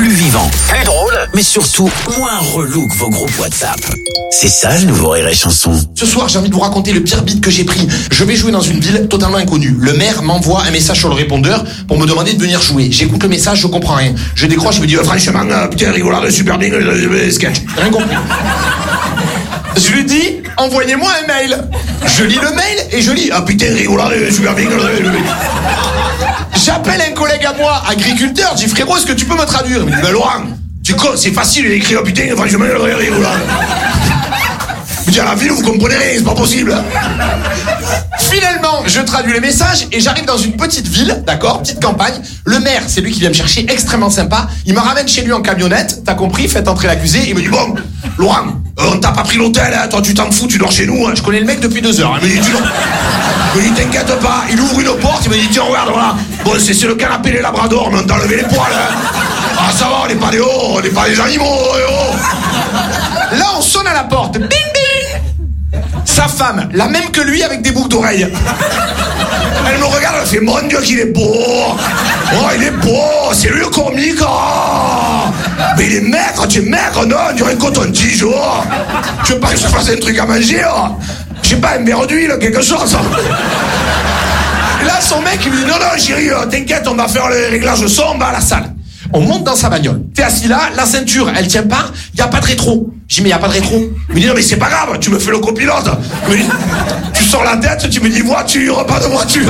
plus vivant, plus drôle, mais surtout moins relou que vos groupes WhatsApp. C'est ça le nouveau Rire et Chanson. Ce soir, j'ai envie de vous raconter le pire beat que j'ai pris. Je vais jouer dans une ville totalement inconnue. Le maire m'envoie un message sur le répondeur pour me demander de venir jouer. J'écoute le message, je comprends rien. Je décroche, je me dis franchement, putain, rigolade, super bien, sketch. Rien compris. Je lui dis, envoyez-moi un mail. Je lis le mail et je lis, putain, rigolade, super bien. J'appelle un collègue à moi, agriculteur, je dis frérot, est-ce que tu peux me traduire? Il me dit, Laurent, c'est facile d'écrire, putain, franchement, rigolade. Je dis à la ville, vous comprenez rien, c'est pas possible. Finalement, je traduis les messages et j'arrive dans une petite ville, d'accord, petite campagne. Le maire, c'est lui qui vient me chercher, extrêmement sympa. Il me ramène chez lui en camionnette, t'as compris, faites entrer l'accusé. Il me dit, bon, Laurent, on t'a pas pris l'hôtel, hein, toi tu t'en fous, tu dors chez nous. Hein. Je connais le mec depuis 2 heures. Il me dit, il me dit, t'inquiète pas. Il ouvre une porte, il me dit, tiens, regarde, voilà. Bon, c'est le canapé des labradors, mais on t'a enlevé les poils. Hein. Ah, ça va, on n'est pas des hauts, on n'est pas des animaux. Là, on sonne à la porte. Bing, bing. Sa femme, la même que lui avec des boucles d'oreilles. Elle me regarde, elle fait, mon Dieu qu'il est beau. Oh, il est beau, c'est lui le comique. Oh. Mais il est maigre, tu es maigre, non, on dirait un coton-tige. Oh. Tu veux pas que je fasse un truc à manger? Oh. Je sais pas, un verre d'huile, quelque chose. Et là, son mec, il me dit, non, chérie, t'inquiète, on va faire le réglage son, on va à la salle. On monte dans sa bagnole. T'es assis là, la ceinture, elle tient pas, y a pas de rétro. J'ai dit, mais y a pas de rétro. Il me dit, non, mais c'est pas grave, tu me fais le copilote. Il me dit, tu sors la tête, tu me dis voiture, pas de voiture.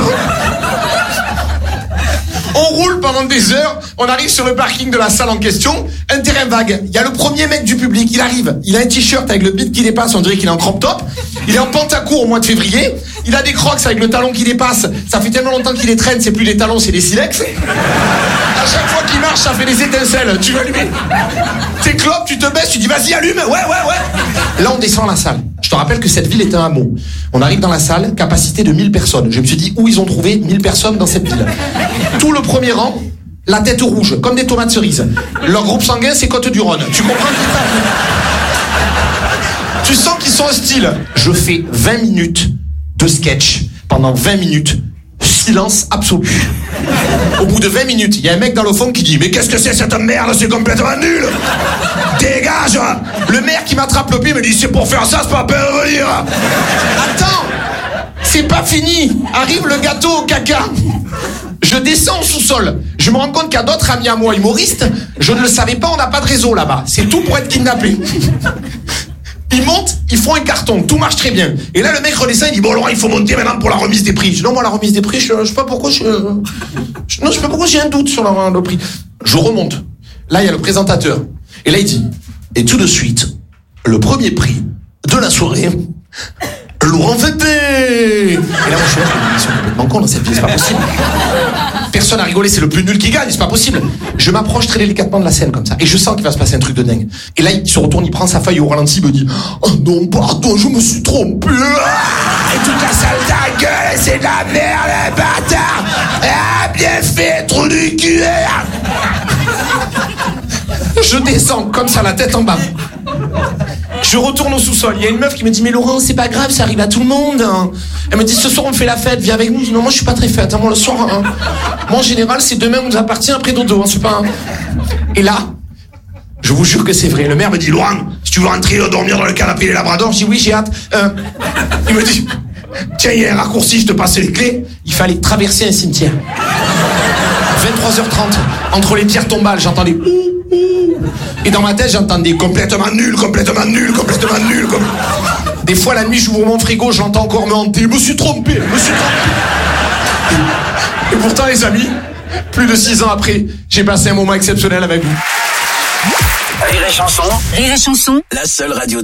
On roule pendant des heures, on arrive sur le parking de la salle en question, un terrain vague. Il y a le premier mec du public, il arrive, il a un t-shirt avec le bit qui dépasse, on dirait qu'il est en crop top. Il est en pantacourt au mois de février, il a des crocs avec le talon qui dépasse, ça fait tellement longtemps qu'il les traîne, c'est plus des talons, c'est des silex. À chaque fois qu'il marche, ça fait des étincelles, tu veux allumer. Tes clopes, tu te baisses, tu dis vas-y allume, ouais. Là on descend à la salle. Je te rappelle que cette ville est un hameau. On arrive dans la salle, capacité de 1000 personnes. Je me suis dit, où ils ont trouvé 1000 personnes dans cette ville? Tout le premier rang, la tête rouge, comme des tomates cerises. Leur groupe sanguin, c'est Côte-du-Rhône. Tu comprends? Tu sens qu'ils sont hostiles. Je fais 20 minutes de sketch. Pendant 20 minutes, silence absolu. Au bout de 20 minutes, il y a un mec dans le fond qui dit, mais qu'est-ce que c'est cette merde? C'est complètement nul. Dégage. Le maire qui m'attrape le pied me dit, c'est pour faire ça, c'est pas la peine de venir. Attends, c'est pas fini. Arrive le gâteau au caca. Je descends au sous-sol. Je me rends compte qu'il y a d'autres amis à moi humoristes. Je ne le savais pas, on n'a pas de réseau là-bas. C'est tout pour être kidnappé. Ils montent, ils font un carton, tout marche très bien. Et là, le mec redescend, il dit, bon, Laurent, il faut monter maintenant pour la remise des prix. Je dis, non, moi, la remise des prix, je sais pas pourquoi je sais pas pourquoi j'ai un doute sur le prix. Je remonte. Là, il y a le présentateur. Et là, il dit, et tout de suite, le premier prix de la soirée, Laurent Fépé. Et là, moi, je suis là, ils sont complètement cons dans cette vie, c'est pas possible. Personne n'a rigolé, c'est le plus nul qui gagne, c'est pas possible. Je m'approche très délicatement de la scène comme ça, et je sens qu'il va se passer un truc de dingue. Et là, il se retourne, il prend sa feuille au ralenti, il me dit, oh non, pardon, je me suis trompé. Et toute la salle ta gueule, c'est de la merde, bâtard. Ah, bien fait, trou du cul. Je descends comme ça, la tête en bas. Je retourne au sous-sol. Il y a une meuf qui me dit, mais Laurent, c'est pas grave, ça arrive à tout le monde. Elle me dit, ce soir on fait la fête, viens avec nous. Je dis, non, moi je suis pas très fête, moi le soir. Moi en général, c'est demain on nous appartient après dodo, c'est pas. Et là, je vous jure que c'est vrai. Le maire me dit, Laurent, si tu veux rentrer dormir dans le canapé des labradors, je dis oui, j'ai hâte. Il me dit, tiens, il y a un raccourci, je te passe les clés. Il fallait traverser un cimetière. 23h30, entre les pierres tombales, j'entendais et dans ma tête, j'entendais complètement nul. Des fois, la nuit, j'ouvre mon frigo, j'entends encore me hanter. Je me suis trompé. Et pourtant, les amis, plus de 6 ans après, j'ai passé un moment exceptionnel avec vous. Rire et Chanson. Rire et Chanson. La seule radio